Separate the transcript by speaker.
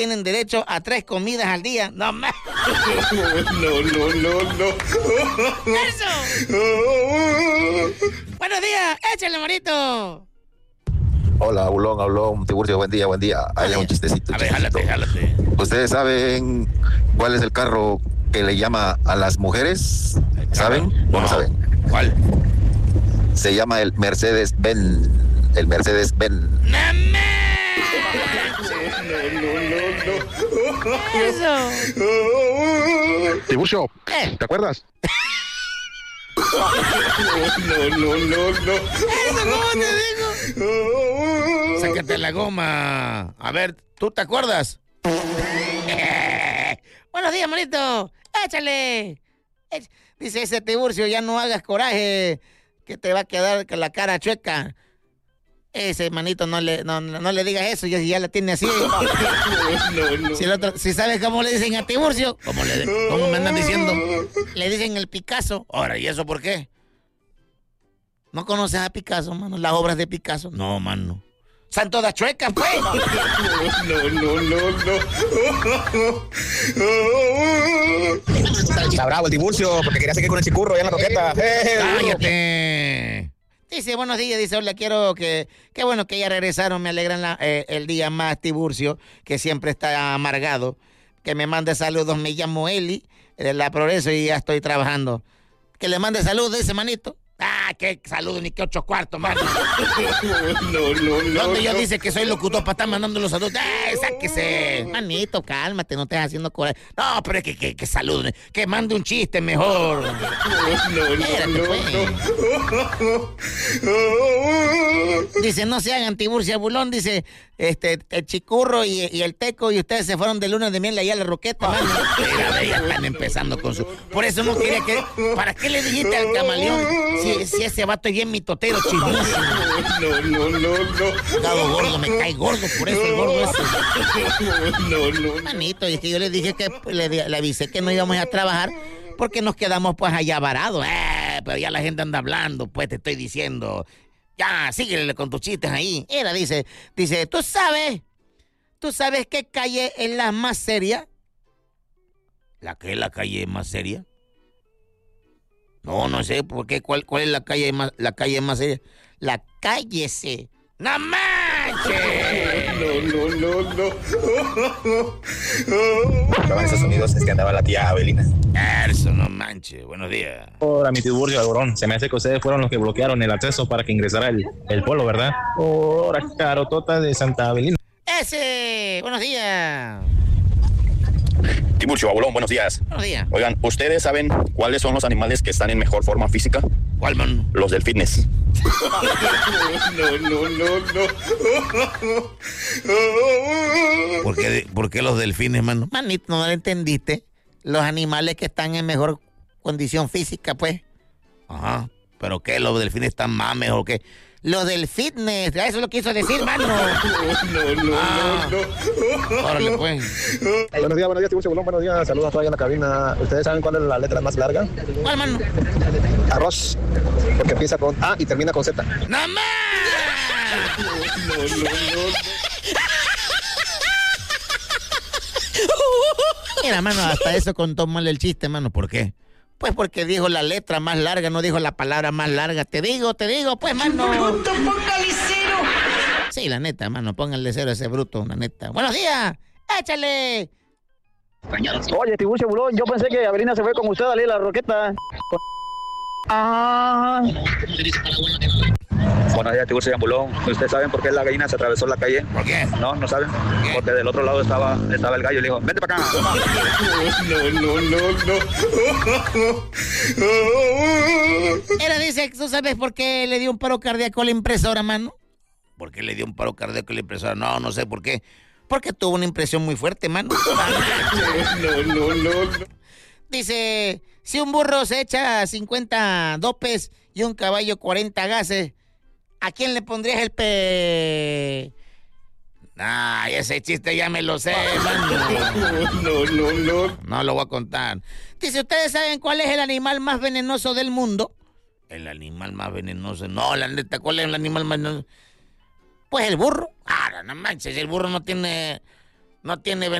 Speaker 1: tienen derecho a 3 comidas al día. No más.
Speaker 2: No.
Speaker 1: ¡Eso! Buenos días, échale, morito.
Speaker 3: Hola, Aulón, Tiburcio, buen día. Ahí un chistecito.
Speaker 1: A ver, jálate.
Speaker 3: ¿Ustedes saben cuál es el carro que le llama a las mujeres? ¿Saben o no saben?
Speaker 1: ¿Cuál?
Speaker 3: Se llama el Mercedes-Benz. El Mercedes-Benz.
Speaker 1: ¡Eso!
Speaker 4: Tiburcio, ¿te acuerdas?
Speaker 2: No.
Speaker 1: ¿Eso cómo te digo? Sácate la goma. A ver, ¿tú te acuerdas? Buenos días, monito. Échale. Dice ese Tiburcio, ya no hagas coraje, que te va a quedar con la cara chueca. Ese manito, no le digas eso, ya la tiene así.
Speaker 2: No.
Speaker 1: Si sabes cómo le dicen a Tiburcio, ¿cómo me andan diciendo? Le dicen el Picasso. Ahora, ¿y eso por qué? ¿No conoces a Picasso, mano? Las obras de Picasso. No, mano. Son todas chuecas, pues.
Speaker 2: No.
Speaker 4: Está bravo el Tiburcio porque quería seguir con el chicurro allá en la roqueta.
Speaker 1: ¡Cállate! Dice, buenos días, dice, hola, quiero qué bueno que ya regresaron, me alegran el día más, Tiburcio, que siempre está amargado. Que me mande saludos, me llamo Eli, de La Progreso y ya estoy trabajando. Que le mande saludos, dice, manito. Ah, qué saludo, ni qué 8 cuartos, mano.
Speaker 2: No.
Speaker 1: ¿Dónde yo dice que soy locutor para estar mandando los saludos? Sáquese. Manito, cálmate, no estés haciendo coraje. No, pero es que saludo, que mande un chiste mejor. Dice, no se hagan Tiburcio Bulón, dice, el Chicurro y el Teco y ustedes se fueron de luna de miel allá a la roqueta, mano. Mira, ya están empezando con su... Por eso no quería que... ¿Para qué le dijiste al camaleón? Si ese vato es bien mitotero, chismoso.
Speaker 2: No.
Speaker 1: Dado gordo, me cae gordo, por eso el gordo ese.
Speaker 2: No.
Speaker 1: Manito, y es que yo le dije que le avisé que no íbamos a trabajar porque nos quedamos pues allá varados. Pero ya la gente anda hablando, pues te estoy diciendo. Ya, síguele con tus chistes ahí. Dice, ¿tú sabes qué calle es la más seria? ¿La qué es la calle más seria? No sé, ¿por qué? ¿Cuál es la calle más seria? La calle C. ¡No manches!
Speaker 2: No.
Speaker 4: Estaban esos sonidos, es que andaba la tía Abelina.
Speaker 1: Eso, no manches. Buenos días.
Speaker 4: Hola, mi Tiburcio, Alborón. Se me hace que ustedes fueron los que bloquearon el acceso para que ingresara el polo, ¿verdad? Hola, carotota de Santa Abelina.
Speaker 1: ¡Ese! ¡Buenos días!
Speaker 4: Tiburcio, Aulón, buenos días.
Speaker 1: Buenos días.
Speaker 4: Oigan, ¿ustedes saben cuáles son los animales que están en mejor forma física?
Speaker 1: ¿Cuál, man?
Speaker 4: Los del fitness.
Speaker 2: No.
Speaker 1: ¿Por qué los delfines, mano? Manito, no lo entendiste. Los animales que están en mejor condición física, pues. Ajá. ¿Pero qué? ¿Los delfines están más mejor que...? Los del fitness, eso lo quiso decir, mano.
Speaker 2: No.
Speaker 1: Órale, pues.
Speaker 4: Buenos días, Tiburcio, Bulón, buenos días. Saludos a todos allá en la cabina. ¿Ustedes saben cuál es la letra más larga?
Speaker 1: ¿Cuál, mano?
Speaker 4: Arroz, porque empieza con A y termina con Z.
Speaker 1: ¡No más! Mira, mano, hasta eso contó mal el chiste, mano. ¿Por qué? Pues porque dijo la letra más larga, no dijo la palabra más larga. Te digo, pues, mano.
Speaker 2: Bruto, póngale cero.
Speaker 1: Sí, la neta, mano, pónganle cero a ese bruto, la neta. ¡Buenos días! ¡Échale!
Speaker 5: Oye, Tiburcio Bulón, yo pensé que Avelina se fue con usted a la roqueta. Ah.
Speaker 4: Buenos días, Tiburcio Bulón. ¿Ustedes saben por qué la gallina se atravesó la calle?
Speaker 1: ¿Por qué?
Speaker 4: No saben. Porque del otro lado estaba el gallo y le dijo, vente para acá.
Speaker 1: Dice, ¿tú sabes por qué le dio un paro cardíaco a la impresora, mano? ¿Por qué le dio un paro cardíaco a la impresora? No sé por qué. Porque tuvo una impresión muy fuerte, mano.
Speaker 2: No.
Speaker 1: Dice, si un burro se echa 50 dopes y un caballo 40 gases, ¿a quién le pondrías el pe...? Ay, ese chiste ya me lo sé, mano. No lo voy a contar. Dice, ¿ustedes saben cuál es el animal más venenoso del mundo? El animal más venenoso. No, la neta, ¿cuál es el animal más venenoso? Pues el burro. No manches, el burro no tiene No tiene